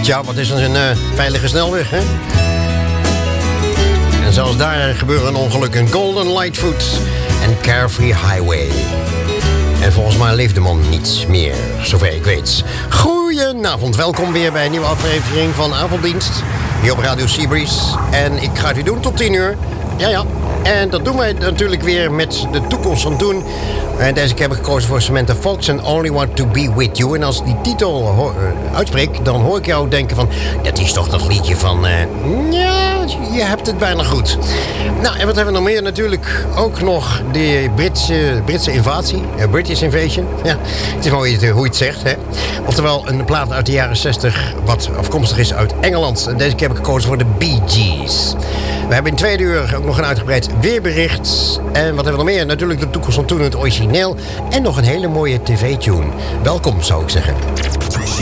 Tja, wat is een veilige snelweg, hè? En zelfs daar gebeuren een ongeluk. Een Golden Lightfoot en Carefree Highway. En volgens mij leeft de man niet meer, zover ik weet. Goedenavond, welkom weer bij een nieuwe aflevering van Avonddienst. Hier op Radio Seabreeze. En ik ga het weer doen tot 10 uur. Ja. En dat doen wij natuurlijk weer met de toekomst van toen. En deze keer heb ik gekozen voor Samantha Fox en Only Want To Be With You. En als ik die titel uitspreek, dan hoor ik jou denken van... dat is toch dat liedje van... ja, je hebt het bijna goed. Nou, en wat hebben we nog meer? Natuurlijk ook nog de Britse invasie. British Invasion. Ja, het is mooi hoe je het zegt, hè. Oftewel een plaat uit de jaren 60... wat afkomstig is uit Engeland. En deze keer heb ik gekozen voor de Bee Gees. We hebben in 2 uur ook nog een uitgebreid weerbericht. En wat hebben we nog meer? Natuurlijk de toekomst van toen, het origineel. En nog een hele mooie tv-tune. Welkom, zou ik zeggen.